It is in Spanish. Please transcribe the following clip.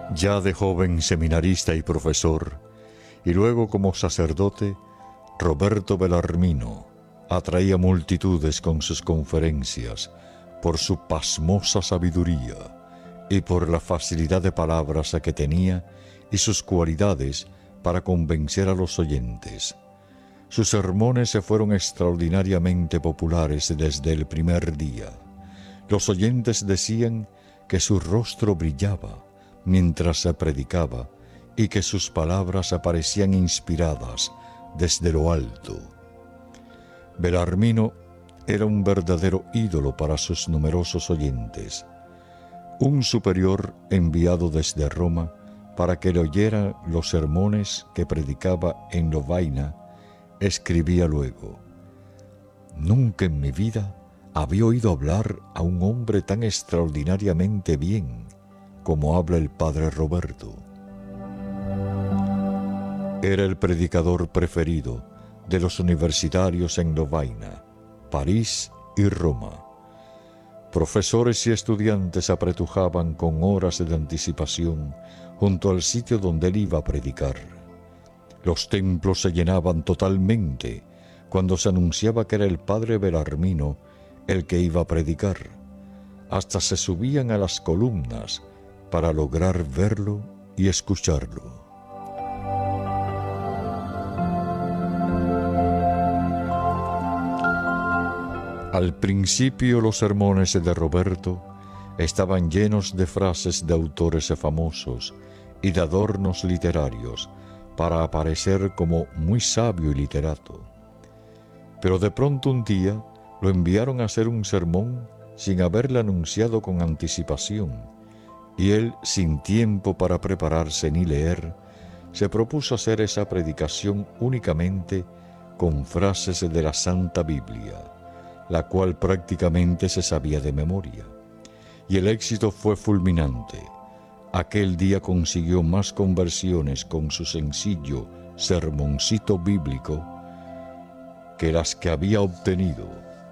Ya de joven seminarista y profesor, y luego como sacerdote, Roberto Bellarmino atraía multitudes con sus conferencias por su pasmosa sabiduría y por la facilidad de palabras que tenía y sus cualidades para convencer a los oyentes. Sus sermones se fueron extraordinariamente populares desde el primer día. Los oyentes decían que su rostro brillaba mientras se predicaba y que sus palabras aparecían inspiradas desde lo alto. Bellarmino era un verdadero ídolo para sus numerosos oyentes. Un superior enviado desde Roma para que le oyera los sermones que predicaba en Lovaina, escribía luego: «Nunca en mi vida había oído hablar a un hombre tan extraordinariamente bien como habla el padre Roberto». Era el predicador preferido de los universitarios en Lovaina, París y Roma. Profesores y estudiantes apretujaban con horas de anticipación junto al sitio donde él iba a predicar. Los templos se llenaban totalmente cuando se anunciaba que era el padre Bellarmino el que iba a predicar. Hasta se subían a las columnas para lograr verlo y escucharlo. Al principio los sermones de Roberto estaban llenos de frases de autores famosos y de adornos literarios para aparecer como muy sabio y literato. Pero de pronto un día lo enviaron a hacer un sermón sin haberle anunciado con anticipación, y él, sin tiempo para prepararse ni leer, se propuso hacer esa predicación únicamente con frases de la Santa Biblia, la cual prácticamente se sabía de memoria. Y el éxito fue fulminante. Aquel día consiguió más conversiones con su sencillo sermoncito bíblico que las que había obtenido